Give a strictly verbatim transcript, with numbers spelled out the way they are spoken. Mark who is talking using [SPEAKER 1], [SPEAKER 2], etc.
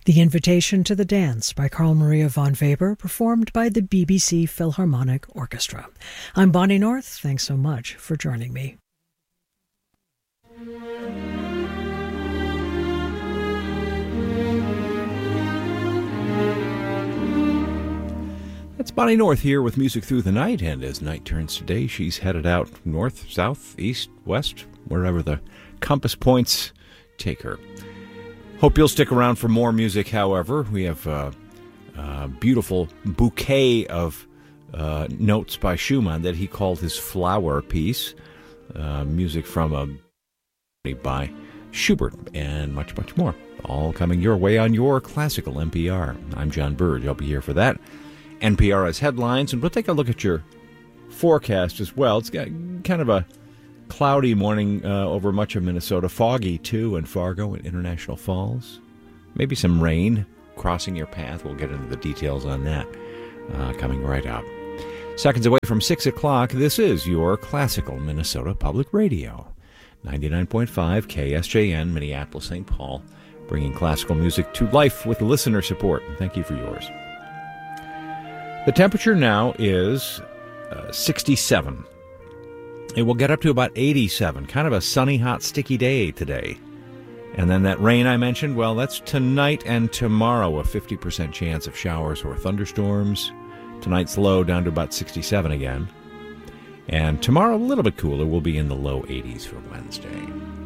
[SPEAKER 1] The Invitation to the Dance by Carl Maria von Weber, performed by the B B C Philharmonic Orchestra. I'm Bonnie North. Thanks so much for joining me.
[SPEAKER 2] It's Bonnie North here with Music Through the Night, and as night turns to day, she's headed out north, south, east, west, wherever the compass points take her. Hope you'll stick around for more music, however. We have a, a beautiful bouquet of uh, notes by Schumann that he called his flower piece, uh, music from a by Schubert, and much, much more. All coming your way on your classical N P R. I'm John Burge. I'll be here for that. N P R has headlines, and we'll take a look at your forecast as well. It's got kind of a cloudy morning uh, over much of Minnesota. Foggy, too, in Fargo and International Falls. Maybe some rain crossing your path. We'll get into the details on that uh, coming right up. Seconds away from six o'clock, this is your classical Minnesota Public Radio. ninety-nine point five K S J N, Minneapolis, Saint Paul, bringing classical music to life with listener support. Thank you for yours. The temperature now is uh, sixty-seven. It will get up to about eighty-seven. Kind of a sunny, hot, sticky day today. And then that rain I mentioned, well, that's tonight and tomorrow. A fifty percent chance of showers or thunderstorms. Tonight's low down to about sixty-seven again. And tomorrow, a little bit cooler. We'll be in the low eighties for Wednesday.